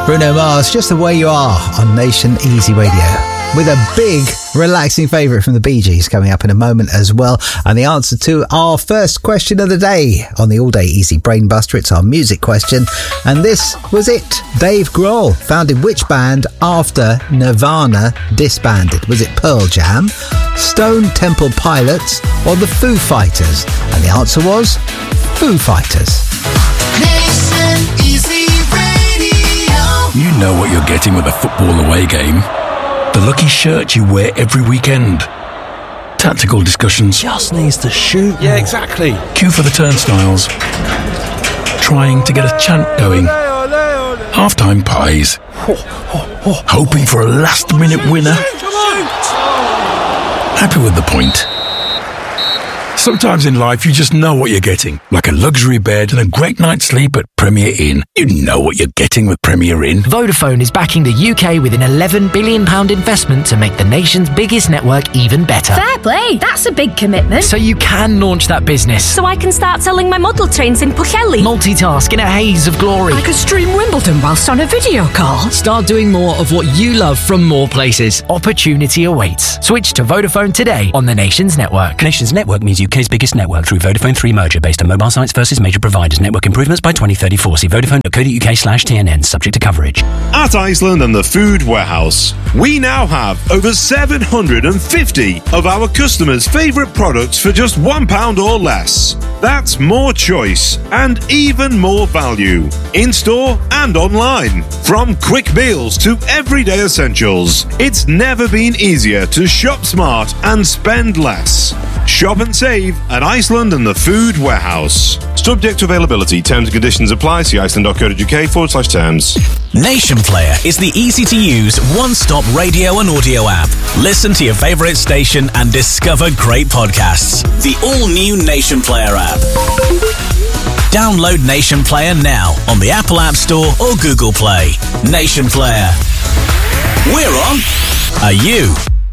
Bruno Mars, Just the Way You Are on Nation Easy Radio. With a big, relaxing favourite from the Bee Gees coming up in a moment as well. And the answer to our first question of the day on the All Day Easy Brain Buster. It's our music question. And this was it. Dave Grohl founded which band after Nirvana disbanded? Was it Pearl Jam, Stone Temple Pilots, or the Foo Fighters? And the answer was Foo Fighters. Nation Easy Radio. You know what you're getting with a football away game. The lucky shirt you wear every weekend. Tactical discussions. Just needs to shoot. Yeah, exactly. Queue for the turnstiles. Trying to get a chant going. Half-time pies. Hoping for a last-minute winner. Happy with the point. Sometimes in life you just know what you're getting. Like a luxury bed and a great night's sleep at Premier Inn. You know what you're getting with Premier Inn. Vodafone is backing the UK with an £11 billion investment to make the nation's biggest network even better. Fair play, that's a big commitment. So you can launch that business. So I can start selling my model trains in Pwllheli. Multitask in a haze of glory. I could stream Wimbledon whilst on a video call. Start doing more of what you love from more places. Opportunity awaits. Switch to Vodafone today on the Nation's network. Nation's network means UK's biggest network through Vodafone 3 merger based on mobile sites versus major providers. Network improvements by 2034. See vodafone.co.uk/TNN, subject to coverage. At Iceland and the Food Warehouse, we now have over 750 of our customers' favourite products for just £1 or less. That's more choice and even more value, in-store and online. From quick meals to everyday essentials, it's never been easier to shop smart and spend less. Shop and save at Iceland and the Food Warehouse. Subject to availability. Terms and conditions apply. See iceland.co.uk/terms. Nation Player is the easy-to-use, one-stop radio and audio app. Listen to your favourite station and discover great podcasts. The all-new Nation Player app. Download Nation Player now on the Apple App Store or Google Play. Nation Player. We're on. Are you?